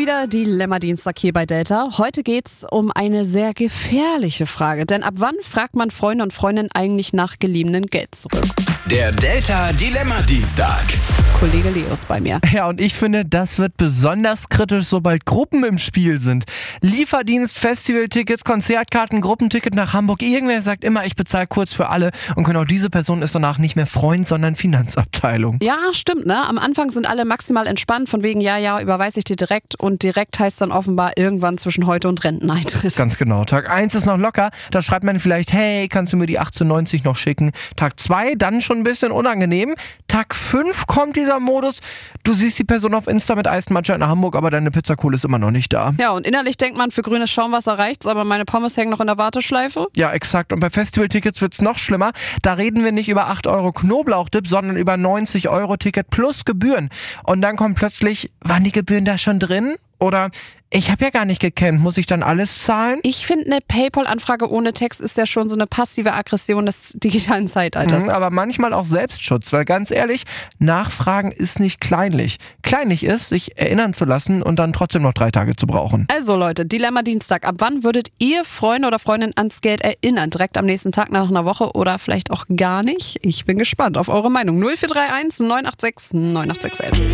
wieder Dilemma-Dienstag hier bei Delta. Heute geht's um eine sehr gefährliche Frage. Denn ab wann fragt man Freunde und Freundinnen eigentlich nach geliehenem Geld zurück? Der Delta Dilemma-Dienstag. Kollege Leo ist bei mir. Ja, und ich finde, das wird besonders kritisch, sobald Gruppen im Spiel sind. Lieferdienst, Festivaltickets, Konzertkarten, Gruppenticket nach Hamburg. Irgendwer sagt immer, ich bezahle kurz für alle. Und genau diese Person ist danach nicht mehr Freund, sondern Finanzabteilung. Ja, stimmt, ne? Am Anfang sind alle maximal entspannt, von wegen, ja, überweise ich dir direkt. Und direkt heißt dann offenbar irgendwann zwischen heute und Renteneintritt. Ganz genau. Tag 1 ist noch locker. Da schreibt man vielleicht, hey, kannst du mir die 18,90 noch schicken? Tag 2, dann schon ein bisschen unangenehm. Tag 5 kommt dieser Modus. Du siehst die Person auf Insta mit Eismatcha in Hamburg, aber deine Pizzakohle ist immer noch nicht da. Ja, und innerlich denkt man, für grünes Schaumwasser reicht's, aber meine Pommes hängen noch in der Warteschleife. Ja, exakt. Und bei Festivaltickets wird's noch schlimmer. Da reden wir nicht über 8 Euro Knoblauchdip, sondern über 90 Euro Ticket plus Gebühren. Und dann kommt plötzlich, waren die Gebühren da schon drin? Oder ich habe ja gar nicht gekannt, muss ich dann alles zahlen? Ich finde, eine PayPal-Anfrage ohne Text ist ja schon so eine passive Aggression des digitalen Zeitalters. Aber manchmal auch Selbstschutz, weil ganz ehrlich, Nachfragen ist nicht kleinlich. Kleinlich ist, sich erinnern zu lassen und dann trotzdem noch 3 Tage zu brauchen. Also Leute, Dilemma Dienstag. Ab wann würdet ihr Freunde oder Freundinnen ans Geld erinnern? Direkt am nächsten Tag nach einer Woche oder vielleicht auch gar nicht? Ich bin gespannt auf eure Meinung. 0431 986 98611.